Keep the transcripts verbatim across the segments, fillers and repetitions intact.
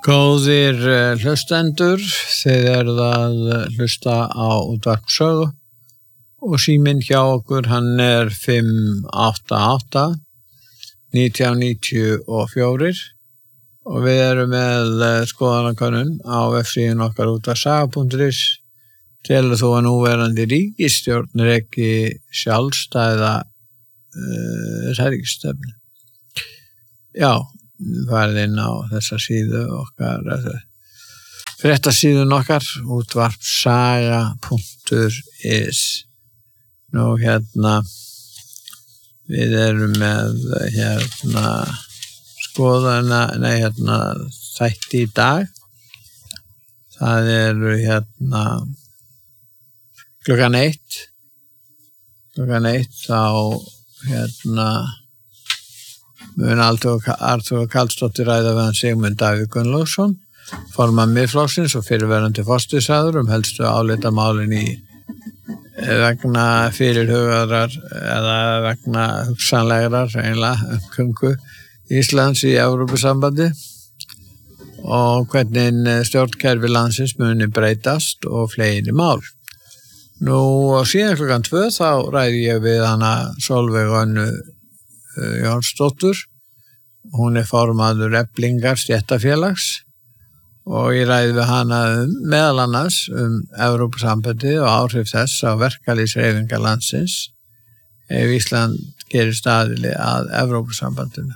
Góðir hlustendur, þið eruð að hlusta á Útvarp Sögu og síminn hjá okkur hann er fimm átta átta nítján níutíu og fjögur og við erum með skoðanakönnun á vefsíðunni okkar útvarpssaga punktur is. Telur þú að núverandi ríkisstjórn reki sjálfstæða uh, ríkisstefnu? Já, farið inn á þessa síðu okkar, fréttasíðun okkar, útvarpssaga punktur is. Nú hérna, við erum með hérna skoðana, nei hérna þætti í dag. Það eru hérna klukkan eitt, klukkan eitt þá hérna mun Arthur Karlsdóttir ræða við hann Sigmund Davíð Gunnlaugsson, formann Miðflokksins og fyrrverandi forsætisráðherra um helstu álitamálin í vegna fyrirhugaðrar eða vegna hugsanlegrar eiginlega umgöngu Íslands í Evrópusambandi og hvernig stjórnkerfi landsins muni breytast og fleiri mál. Nú og síðan klukkan tvö þá ræði ég við hana Sólveig Önnu Jónsdóttur. Hún er formaður Eflingar stéttarfélags og ég ræði við hana um, meðal annars um Evrópusambandið og áhrif þess á verkalýðshreyfingar landsins ef Ísland gerist aðili að Evrópusambandinu.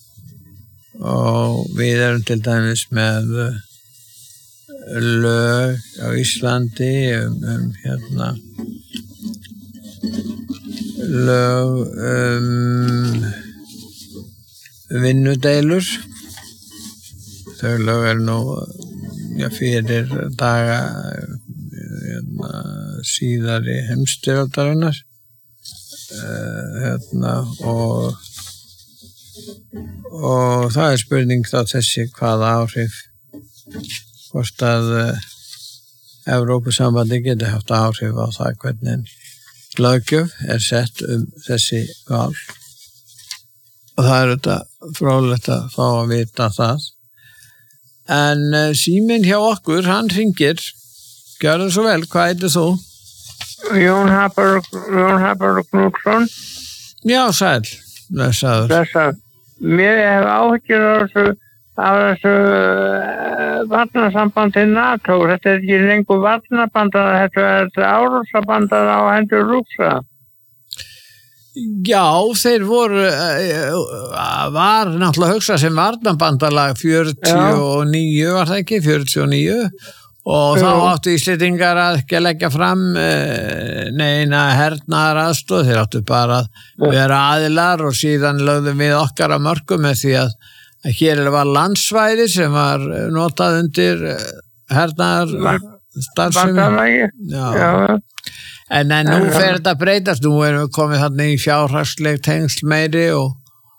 Og við erum til dæmis með lög á Íslandi um, um hérna lög um vinnudeilur. Þau lög er nú ja, fyrir daga hérna, síðari heimsstyrjaldarinnar uh, hérna, og og það er spurning þá þessi hvaða áhrif hvort að uh, Evrópusambandi geti haft áhrif á það hvernig löggjöf er sett um þessi mál og það er þetta fróðlegt að fá að vita það. En uh, síminn hjá okkur, hann hringir. Gjörðu svo vel, hvað heitir þú? Jón Hapur, Jón Hapur Knútsson. Já, sæl, blessaður. Blessaður. Mér hef áhyggjur af þessu, af þessu uh, varnarsambandi NATO. Þetta er ekki lengur varnarbandar, þetta er þetta árásarbandar á hendur Rússa. Já, þeir voru, var náttúrulega hugsað sem varnarbandalag fjörutíu og níu, var það ekki, fjörutíu og níu og Já. Þá áttu Íslendingar að ekki að leggja fram neina hernaðaraðstoð, þeir áttu bara að vera aðilar og síðan lögðum við okkar að mörkum með því að, að hér var landsvæði sem var notað undir hernaðar starfsemi. Já. Já. En, en nú fer þetta að breytast, nú erum við komið þarna í fjárhagsleg tengsl meiri og,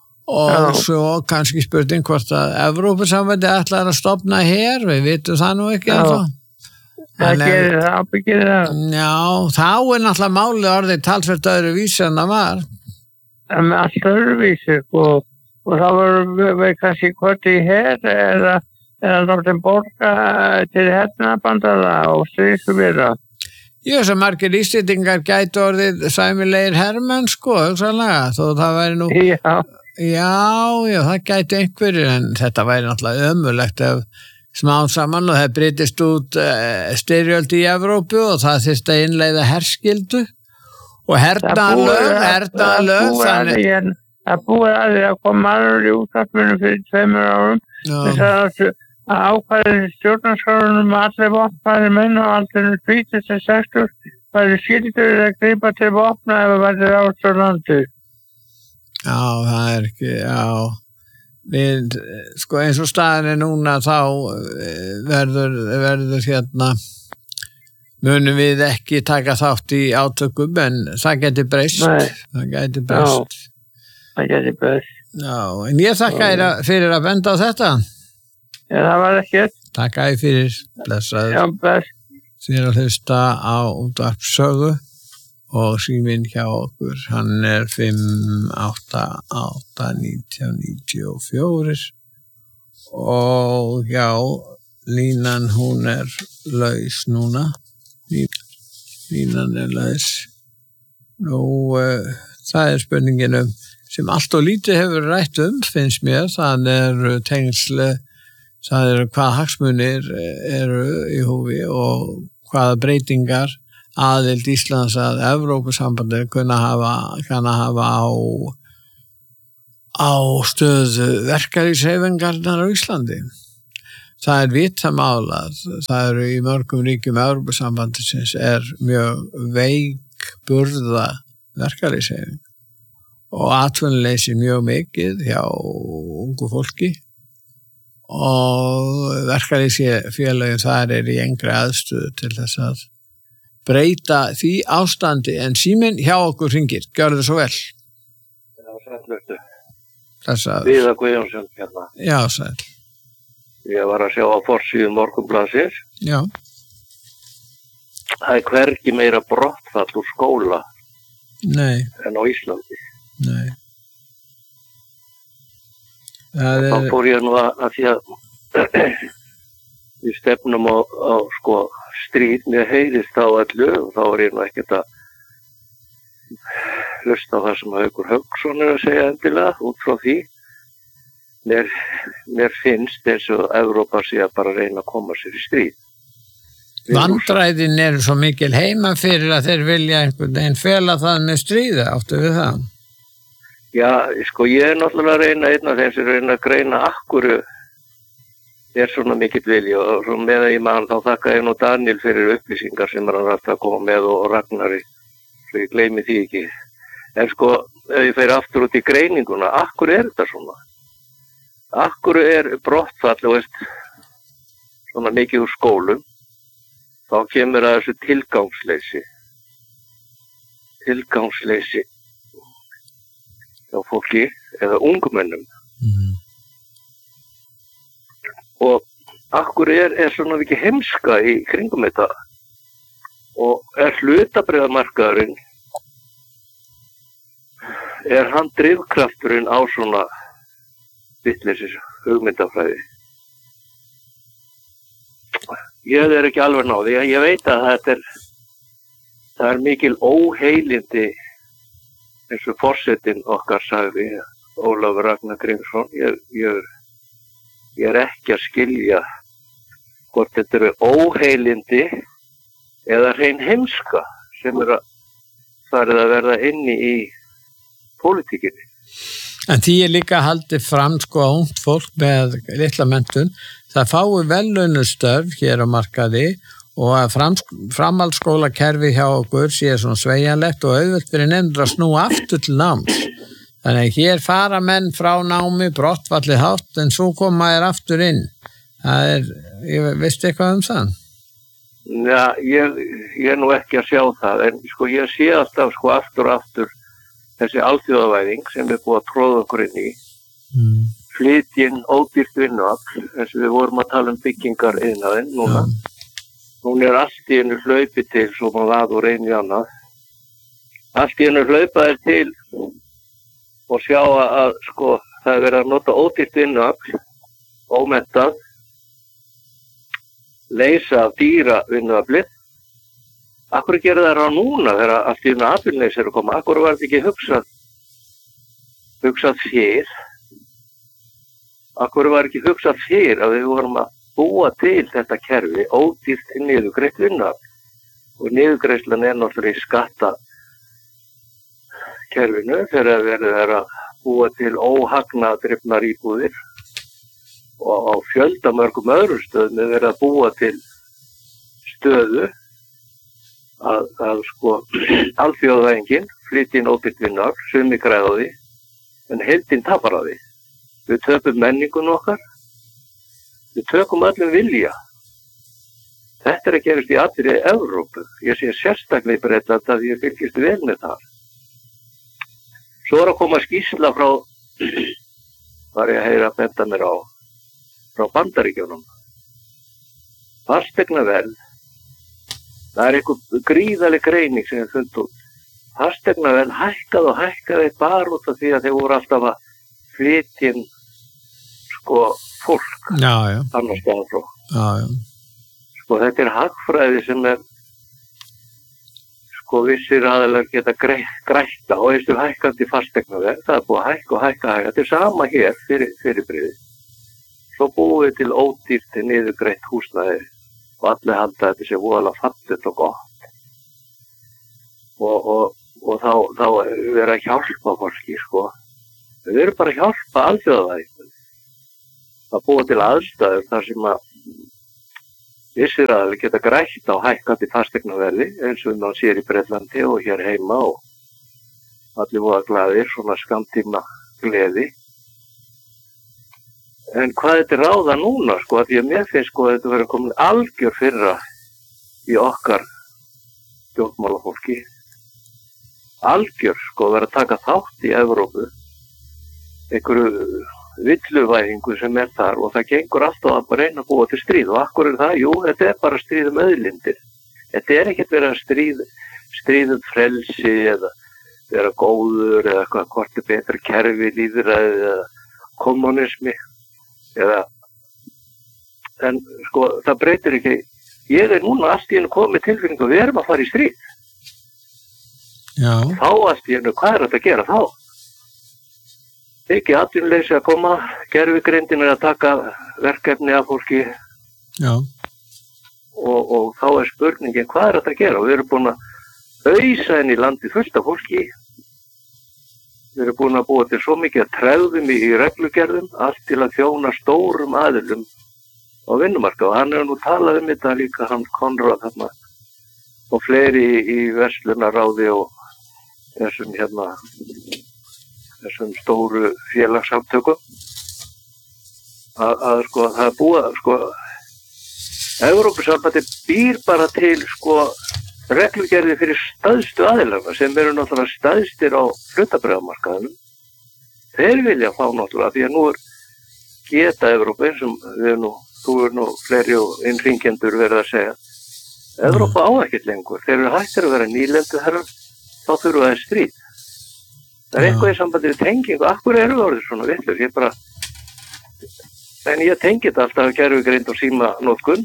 og svo kannski spurning hvort að Evrópusambandi ætlar að stofna her, við vitum það nú ekki alltaf. Það gerir það, ábyggjir það. Já, þá er náttúrulega málið orðið talsvert öðruvísi en það var. Það er allt öðruvísi og, og þá voru við kannski hvort í her eða, eða náttúrulega borga til hernaðarbandala og stríðsumvera. Já, sem margir Íslendingar gætu orðið sæmilegir hermenn, sko, hugsanlega, þó það væri nú... Já. Já, já, það gætu einhverjir, en þetta væri náttúrulega ömurlegt ef smá saman og það breytist út uh, styrjöld í Evrópu og það þyrfti að innleiða herskyldu og hernaðarlög, hernaðarlög, þannig... Það búið að því að koma aðra í útvarpinu fyrir tveimur árum, þess að að ákvæði stjórnarskrárunum að allir vopnaðir menn og allir tvítið til sextur væri skyldur að grípa til vopna ef það væri ást á landi. Já, það er ekki, já. Við, sko eins og staðin er núna þá verður, verður hérna, munum við ekki taka þátt í átökum en það geti breyst. Nei. Það geti breyst. Já, það geti breyst. Já, en ég þakka þér fyrir að benda á þetta. Já, það var ekkert. Takk æði fyrir, blessaður. Já, bless. Þér að hlusta á Útvarp Sögu og síminn hjá okkur, hann er fimm átta átta nítján níutíu og fjögur og já, línan hún er laus núna. Línan er laus. Nú, uh, það er spurningin um, sem allt og lítið hefur rætt um, finnst mér, það er tengsl, það er hvað hagsmunir eru í húfi og hvaða breytingar aðild Íslands að Evrópusambandið kunna hafa, kanna hafa á, á stöðu verkalýðshreyfingarinnar á Íslandi. Það er vitamál að það eru í mörgum ríkjum Evrópusambandsins er mjög veik burða verkalýðshreyfing og atvinnuleysi mjög mikið hjá ungu fólki og verkalýðsfélögin þar er í engri aðstöðu til þess að breyta því ástandi en síminn hjá okkur hringir. Gjörðu svo vel. Já, sæll. Þessar. Viðar Guðjónsson hérna. Já, sæll. Ég var að sjá á forsíðu Morgunblaðsins. Já. Það er hvergi meira brottfall úr skóla. Nei. En á Íslandi. Nei. Það er... Þá fór ég nú að, að því að við stefnum á, á sko stríð, mér heyrist á öllu og þá er ég nú ekkert að hlusta á það sem Haukur Hauksson er að segja endilega út frá því. Mér, mér finnst eins og Evrópa sé að bara reyna að koma sér í stríð. Vandræðin eru svo mikil heima fyrir að þeir vilja einhvern veginn fela það með stríði, áttu við það? Já, sko ég er náttúrulega að reyna einn af þeim sem reyna að greina akkuru er svona mikill vilji og svo með að ég man þá þakka ég nú Daniel fyrir upplýsingar sem hann rætt að koma með og, og Ragnari, svo ég gleymi því ekki. En sko, ef ég fer aftur út í greininguna, akkuru er þetta svona? Akkuru er brottfall, og veist, svona mikið úr skólum, þá kemur að þessu tilgangsleysi. Tilgangsleysi hjá fólki eða ungmennum. Mm. Og akkur er, er svona mikið heimska í kringum þetta og er hlutabréfamarkaðurinn, er hann drifkrafturinn á svona vitleysis hugmyndafræði. Ég er ekki alveg náði, ég veit að þetta er, það er mikil óheilindi eins og forsetinn okkar sagði, Ólafur Ragnar Grímsson, ég, ég, ég er ekki að skilja hvort þetta eru óheilindi eða hrein heimska sem er að farið að verða inni í pólitíkinni. En því er líka haldið fram sko að ungt fólk með litla menntun, það fái velunustörf hér á markaði og að fram, framhaldsskólakerfi hjá okkur sé svona sveigjanlegt og auðvelt fyrir nefndur að snúa aftur til náms. Þannig að hér fara menn frá námi brottfallið hátt en svo koma þér aftur inn. Það er, ég veist eitthvað um það? Já, ég, ég er nú ekki að sjá það, en sko ég sé alltaf sko aftur og aftur þessi alþjóðavæðing sem er búið að tróða okkur inn í. Mm. Flytjinn ódýrt vinnuafl, eins og við vorum að tala um byggingar iðnaðinn núna. Ja. Hún er allt í hennu hlaupi til svo maður að og reynir annað. Allt í hennu hlaupa er til og sjá að, að sko það er verið að nota ódýrt vinnuafl, ómettað, leysa af dýra vinnuaflið. Akkur gera það á núna þegar allt í hennu atvinnuleysi er að koma. Akkur var þetta ekki hugsað, hugsað fyrr. Akkur var ekki hugsað fyrr að við vorum að búa til þetta kerfi ódýrt niðurgreitt vinnuafl og niðurgreiðslan er náttúrulega í skattakerfinu þegar verið er að búa til óhagnadrifnar íbúðir og á fjöldamörgum öðrum stöðum er verið að búa til stöðu að, að sko alþjóðavæðingin flytja inn ódýrt vinnuafl, sumi græða á því en heildinn tapar á því. Við töpum menningun okkar. Við tökum öllum vilja. Þetta er að gerast í allri Evrópu. Ég sé sérstaklega í Bretland að ég fylgist vel með það. Svo er að koma skýrsla frá, var ég að heyra að benda mér á, frá Bandaríkjunum. Fasteignaverð, það er einhver gríðaleg greining sem ég fund út. Fasteignaverð hækkaði og hækkaði bara út af því að þeir voru alltaf að flytja inn sko fólk já, já. annars staðar frá. Já, já. Sko þetta er hagfræði sem er sko vissir aðilar geta grætta og þessu hækkandi fasteignaverð, það er búið að hækka og hækka hækka. Þetta er sama hér fyrir fyrirbrigði. Svo búið við til ódýrt niðurgreitt húsnæði og allir halda þetta sé voðalega fallegt og gott. Og, og, og þá, þá er verið að hjálpa fólki, sko. Við erum bara að hjálpa alþjóðavæðingu. Það búið til aðstæður þar sem að vissir aðeins geta grætt á hækkandi fasteignaverði eins og maður sér í Bretlandi og hér heima og allir voða glaðir, svona skammtíma gleði. En hvað þetta er ráða núna, sko, því að mér finnst sko að þetta verður komin algjör fyrra í okkar stjórnmálafólki. Algjör, sko, verður að taka þátt í Evrópu, einhverju villuvæðingu sem er þar og það gengur alltaf að bara reyna að búa til stríð og akkur er það, jú, þetta er bara stríð um auðlindir. Þetta er ekkert verið að stríð, stríð um frelsi eða vera góður eða hvað, hvort er betra kerfi, lýðræði eða kommunismi eða, en sko það breytir ekki, ég er núna allt í einu komið tilfinningu að við erum að fara í stríð. Já. Þá allt í einu, hvað er þetta að gera þá? Ekki atvinnuleysi að koma, gervigreindin er að taka verkefni af fólki. Já. Og, og þá er spurningin, hvað er þetta að gera? Við erum búin að ausa inn í landi fullt af fólki. Við erum búin að búa til svo mikið að tregðum í, í reglugerðum, allt til að þjóna stórum aðilum á vinnumarka. Og hann er nú talað um þetta líka, hann Konráð þarna, og fleiri í, í verslunarráði og þessum hérna, þessum stóru félagssamtökum að, að sko það er búið sko Evrópusambandið býr bara til sko reglugerði fyrir stæðstu aðilana sem eru náttúrulega stæðstir á hlutabréfamarkaðinum. Þeir vilja fá náttúrulega því að nú er geta Evrópa eins og við nú, þú er nú fleiri og innringjendur verið að segja Evrópa á ekkert lengur. Þeir eru hættir að vera nýlendu herrar, þá þurfa það stríð. Það er eitthvað í sambandi við tengingu. Akkur eru það orðið svona vitlaus? Ég bara... En ég tengi þetta alltaf að gervigreind og síma notkun.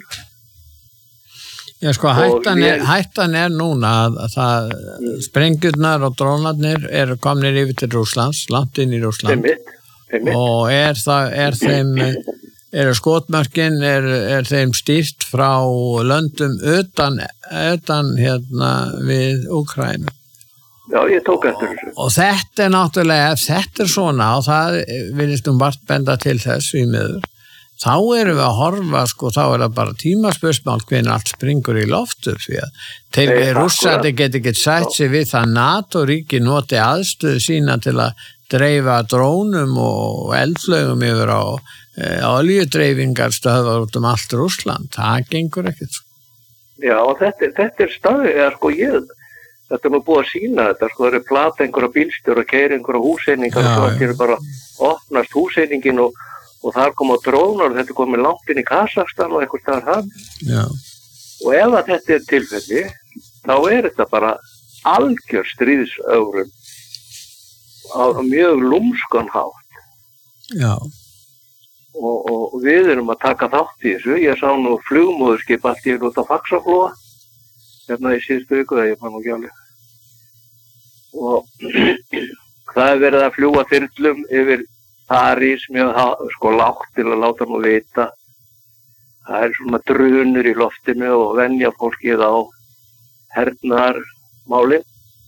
Já, sko, hættan er, hættan er núna að, að það mm. sprengjurnar og drónarnir eru komnir yfir til Rússlands, langt inn í Rússland. Einmitt, einmitt. Og er, það, er þeim... eru skotmörkin, er, er þeim stýrt frá löndum utan, utan hérna við Úkraínu. Já, ég tók eftir þessu. Og þetta er náttúrulega, ef þetta er svona, og það viljast um vart benda til þess í miður, þá erum við að horfa, sko, þá er það bara tímaspursmál hvernig allt springur í loftu, því að til við rússandi geti ekki sætt sig við það NATO-ríki noti aðstöðu sína til að dreifa drónum og eldflögum yfir á e, oljudreifingar stöðvar út um allt Rússland. Það gengur ekkert. Já, og þetta, þetta er staðið, eða sko ég... Þetta er nú búið að sína þetta, sko, það eru plata einhverja bílstjóra, keyra einhverja húseiningar og svo þetta er bara opnast húseiningin og, og þar koma drónar og þetta er komið langt inn í Kazakstan og eitthvað staðar hann. Já. Og ef að þetta er tilfelli, þá er þetta bara algjör stríðsögrun á mjög lúmskan hátt. Já. Og, og við erum að taka þátt í þessu. Ég sá nú flugmóðurskip allt í út á Faxaflóa. Hérna í síðustu viku þegar ég fann nú ekki alveg. Og það er verið að fljúga þyrlum yfir París mjög sko lágt til að láta nú vita. Það er svona drunur í loftinu og venja fólkið á hernaðarmáli.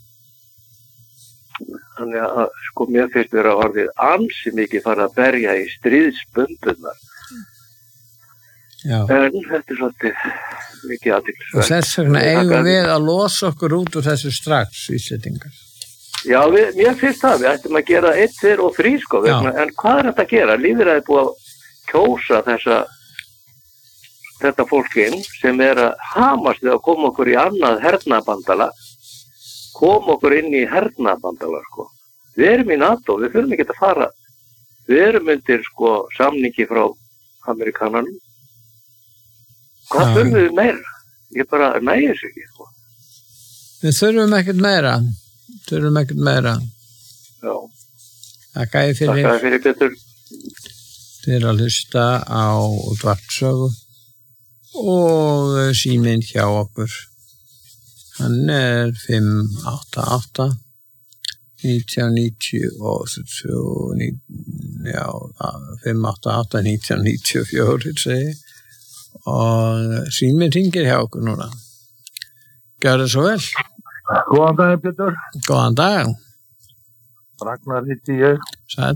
Þannig að sko mér finnst vera orðið ansi mikið farið að berja í stríðsbundurnar. Já. En þetta er svolítið mikið aðtilsvægt. Og þess vegna eigum við að losa okkur út úr þessu strax ísettingar. Já, við, mér finnst það, við ættum að gera eitt, tveir og þrý sko, vegna, en hvað er þetta að gera? Lýðræðið er búið að kjósa þessa, þetta fólkinn sem er að hamast við að koma okkur í annað hernaðarbandala, koma okkur inn í hernaðarbandala, sko. Við erum í NATO, við þurfum ekki að fara, við erum undir sko samningi frá Amerikananum. Hvað þurfum við meira? Ég bara nægir sig ekki, sko. Við þurfum ekkert meira. Þurfum ekkert meira. Já. Þakka ég fyrir. Þakka ég fyrir betur. Þið eru að hlusta á útvarpssögu og síminn hjá okkur. Hann er fimm átta átta nítján níutíu og já, fimm átta átta nítján níutíu og fjögur segi og síminn hringir hjá okkur núna. Gjörðu svo vel. Góðan dag, Pétur. Góðan dag. Ragnar hitti ég. Sæll.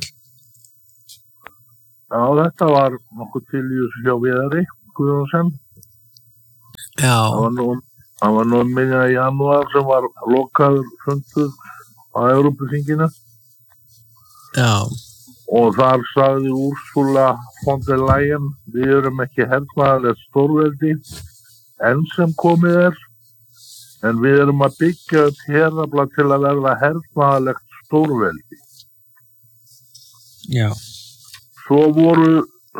Já, þetta var nokkuð til í þessu hjá Viðari Guðjónsson. Já. Það var nú, það var nú miðja í janúar sem var lokaður fundur á Evrópuþinginu. Já. Og þar sagði Úrsula von der Leyen, við erum ekki hernaðarlegt stórveldi, enn sem komið er, en við erum að byggja upp herafla til að verða hernaðarlegt stórveldi. Já. Svo voru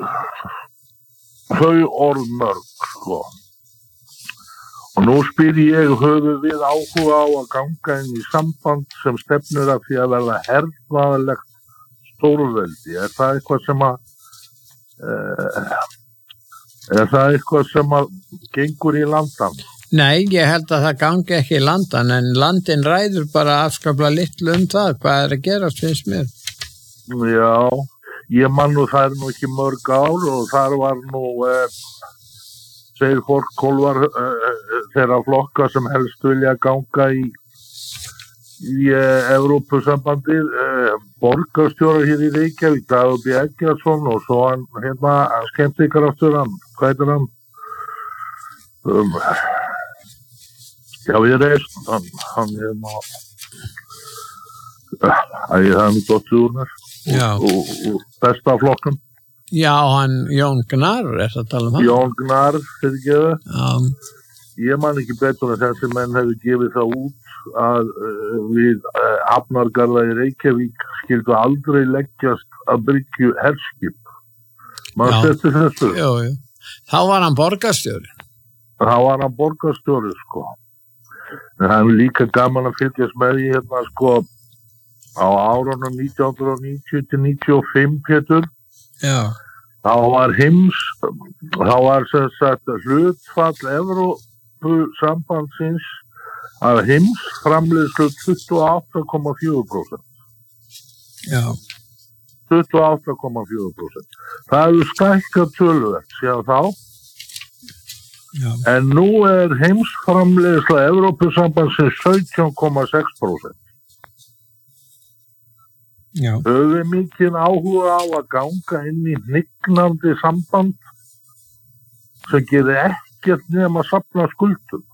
þau orð mörg, sko. Og nú spyr ég, höfum við áhuga á að ganga inn í samband sem stefnir að því að verða hernaðarlegt stórveldi? Er það eitthvað sem að, uh, er það eitthvað sem að gengur í landan? Nei, ég held að það gangi ekki í landan, en landin ræður bara afskaplega litlu um það, hvað er að gerast, finnst mér. Já, ég man nú það er nú ekki mörg ár og þar var nú, eh, segir fólk, kólvar eh, þeirra flokka sem helst vilja ganga í, í eh, Evrópusambandið, eh, borgarstjóra hér í Reykjavík, Dagur B. Eggertsson og svo hann, hérna, skemmtikraftur hann, hvað heitir hann? Um, já, ég reist, hann, hann, hérna, æ, það er mjög dóttur úr mér. Já. Og, og besta flokkum. Já, hann Jón Gnarr er það að tala um hann. Jón Gnarr, fyrir geðu. Já. Ég man ekki betur en þessi menn hefur gefið það út að uh, við uh, hafnargarða í Reykjavík skildu aldrei leggjast að bryggju herskip. Man setti þessu. Jú, jú. Þá var hann borgarstjóri. Þá var hann borgarstjóri, sko. En það er líka gaman að fylgjast með því hérna, sko, á árunum nítján hundruð níutíu til níutíu og fimm, Pétur. Já. Þá var heims, þá var sem sagt hlutfall Evrópusambandsins af heims framleiðslu tuttugu og átta komma fjögur prósent. Já. tuttugu og átta komma fjögur prósent. Það hefur stækkað töluvert síðan þá. Já. En nú er heims framleiðsla Evrópusambandsins sautján komma sex prósent. Já. Höfum við mikið áhuga á að ganga inn í hnignandi samband sem gerir ekkert nema að safna skuldum?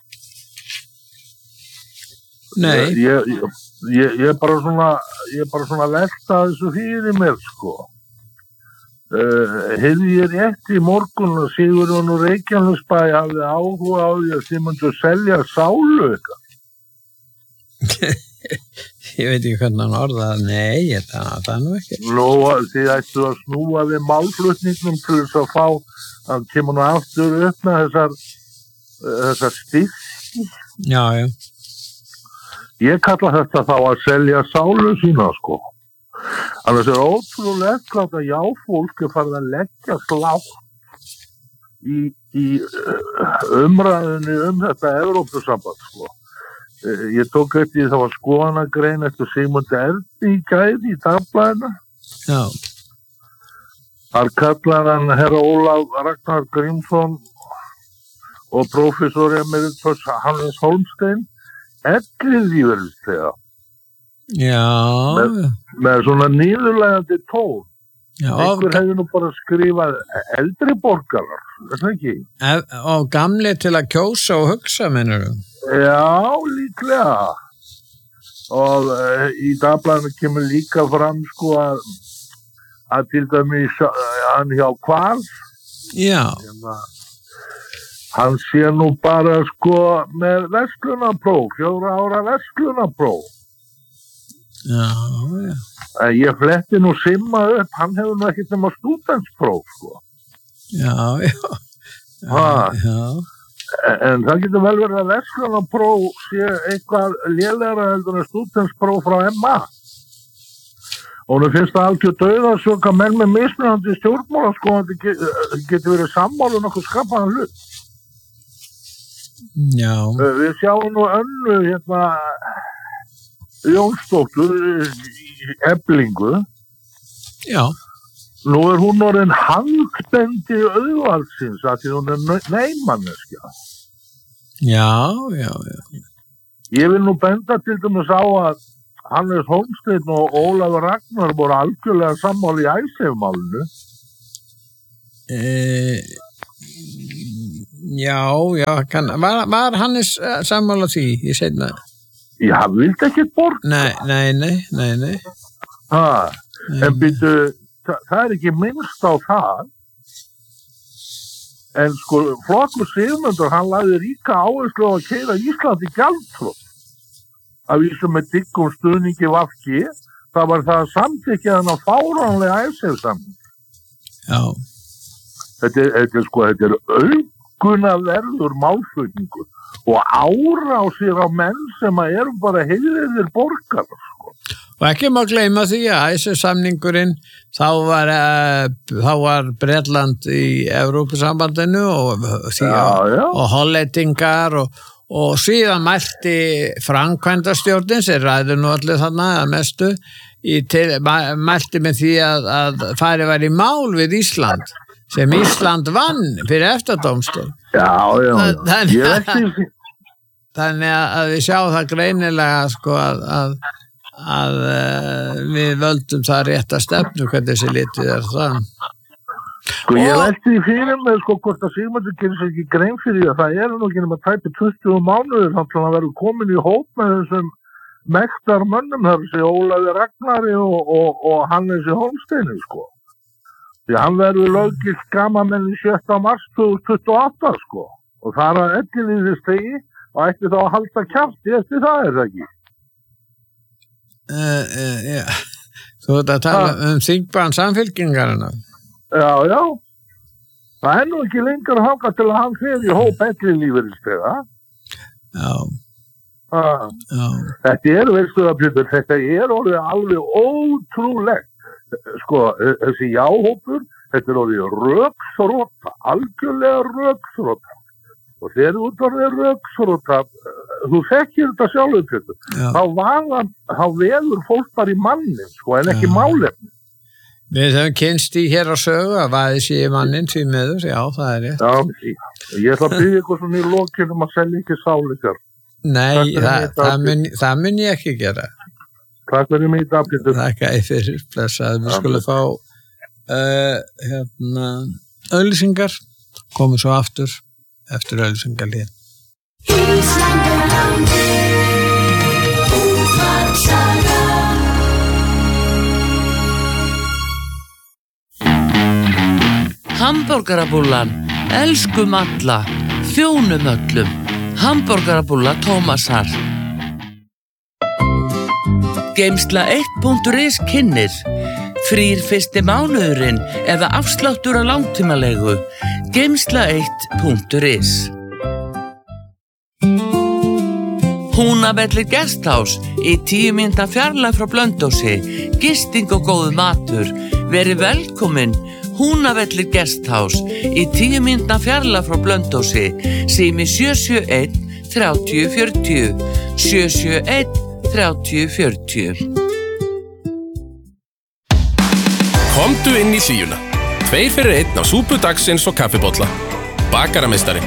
Nei. Ég, ég, ég, ég er bara svona, ég er bara svona velta þessu fyrir mér, sko. Uh, Heyrði ég rétt í morgun að Sigurjón úr Reykjanesbæ hafði áhuga á því að þið myndu selja sálu eitthvað? Ég veit ekki hvernig hann orðað, nei, það, það er nú ekki. Nú, þið ættu að snúa við málflutningnum til þess að fá, að kemur nú aftur upp með þessar, þessar styrki. Já, já. Ég kalla þetta þá að selja sálu sína, sko. Annars er ótrúlega ekkert að jáfólk er farið að leggja slátt í, í umræðinni um þetta Evrópusamband, sko. Ég tók eftir það var skoðanagrein eftir Sigmund Erni í gæði í dagblæðinu. Já. Þar kallar hann herra Ólaf Ragnar Grímsson og prófessor emeritus Hannes Hólmstein ellilífeyrisþega. Já. Með, með svona niðurlægandi tón. Já. Einhver hefði nú bara skrifað eldri borgarar, er það ekki? Og gamli til að kjósa og hugsa, mennur þú? Já, líklega. Og uh, í dagblæðinu kemur líka fram, sko, að, að til dæmis uh, hann hjá Kval. Já. Hérna, hann sé nú bara, sko, með verslunarpróf, fjóra ára verslunarpróf. Já, já. Ég fletti nú Simma upp, hann hefur nú ekkert nema stúdentspróf, sko. Já, já. Ha. Já. En það getur vel verið að verslunarpróf sé eitthvað lélegra heldur en stúdentspróf frá M A. og það finnst það algjör dauðasök að menn með mismunandi stjórnmála sko að þetta getur verið sammála um nokkuð skapaðan hlut. Já. Við sjáum nú önnu hérna Jónsdóttur í Eflingu. Já. Nú er hún orðin handbendi auðvaldsins að því hún er neymanneskja. Já, já, já. Ég vil nú benda til dæmis á að Hannes Hólmsteinn og Ólafur Ragnar voru algjörlega sammála í Icesave-málinu. E, já, já, kann, var, var Hannes sammála því í seinna? Já, hann vildi ekki borga. Nei, nei, nei, nei, nei. Ha, en byrju, það, það er ekki minnst á það. En sko, Flokkur Sigmundur, hann lagði ríka áherslu á að keyra Ísland í gjaldþrot. Að vísu með dyggum stuðningi V G, það var það samþykkja hann að fáránlega Icesave-samning. Já. Þetta er, þetta er sko, þetta er auðgunarverður málflutningur og árásir á menn sem að eru bara heiðir borgarar, sko. Og ekki má gleyma því að Icesave-samningurinn, þá var, uh, þá var Bretland í Evrópusambandinu og, því, Já, já. og hollendingar og Og síðan mælti framkvæmdastjórnin, sem ræður nú allir þarna að mestu, í til, mælti með því að, að farið var í mál við Ísland, sem Ísland vann fyrir EFTA-dómstól. Já, já, já. Þannig Ég að, ekki... þannig að við sjáum það greinilega sko, að, að, að við völdum það rétta stefnu, hvernig þessi litið er það. Sko ég velti því fyrir mig sko hvort að Sigmundur gerir sér ekki grein fyrir að það er nú ekki nema tæpi tuttugu mánuðir þannig að hann verður komin í hóp með þessum mektar mönnum þar sem Ólafi Ragnari og, og, og Hannesi Hólmsteini sko. Því hann verður löggilt gamamenni sjötta mars tvö þúsund tuttugu og átta sko og það er að ellilífistegi og ætti þá að halda kjafti eftir það er það ekki. Uh, uh, ja. Þú ert að tala ha. um þingbann samfylkingarina. Já, já. Það er nú ekki lengur að hanga til að hann fer í hóp ellilífistega. Já. Ah. Já. Þetta er, veistu það, Pétur, þetta er orðið alveg ótrúlegt. Sko, þessi jáhópur, þetta er orðið röksróta, algjörlega röksróta. Og þegar þú ert orðið röksróta, þú þekkir þetta sjálfur, Pétur, þá vaðan, þá veður fólk bara í mannin, sko, en ekki málefni. Við höfum kynst í hér á sögu að vaði sé mannin því meður, já, það er rétt. Já, ég ætla að byggja eitthvað svona í lokinn um að selja ekki sáli þér. Nei, það, það, mun, það mun ég ekki gera. Takk fyrir mig í dag, Pétur. Takk að ég fyrir, blessaði. Við skulum fá uh, hérna, auglýsingar, komum svo aftur eftir auglýsingar líð. Hamborgarabúllan, elskum alla, þjónum öllum. Hamborgarabúlla Tómasar. Geimsla eitt punktur is kynnir. Frýr fyrsti mánuðurinn eða afsláttur á langtímalegu. Geimsla eitt punktur is. Húnavellir Guesthouse í tíu mínútna fjarlægð frá Blönduósi. Gisting og góður matur. Verið velkomin. Húnavellir Guesthouse í tíu mínútna fjarlægð frá Blönduósi. Sími sjö sjö einn þrjátíu fjörutíu. sjö sjö einn þrjátíu fjörutíu. Komdu inn í Hlíuna. Tveir fyrir einn á súpu dagsins og kaffibolla. Bakarameistari.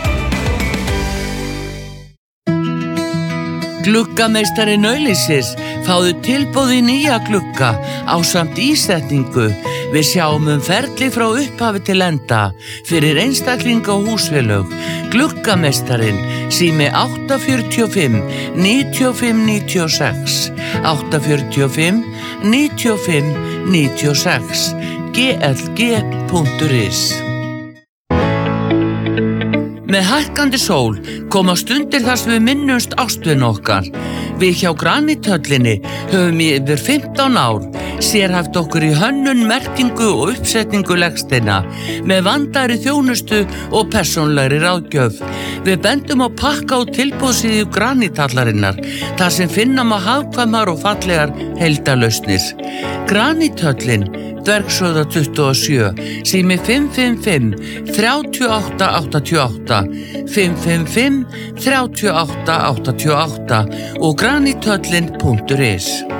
Gluggameistari Nauðlýsis, fáðu tilboð í nýja glugga ásamt ísetningu. Við sjáum um ferli frá upphafi til enda fyrir einstaklinga og húsfélög. Gluggameistarinn, sími átta fjörutíu og fimm níutíu og fimm níutíu og sex, átta fjörutíu og fimm níutíu og fimm níutíu og sex, g l g punktur is. Með hækkandi sól koma stundir þar sem við minnumst ástvin okkar. Við hjá Granithöllinni höfum í yfir fimmtán ár sérhæft okkur í hönnun, merkingu og uppsetningu legsteina með vandaðri þjónustu og persónlegri ráðgjöf. Við bendum á pakka og tilboðsíðu Granithallarinnar þar sem finna má hagkvæmar og fallegar heildarlausnir. Granithöllin, Dvergshöfða tuttugu og sjö, sími fimm fimm fimm, þrjú átta átta átta, fimm fimm fimm, þrjú átta átta átta og granithöllin punktur is.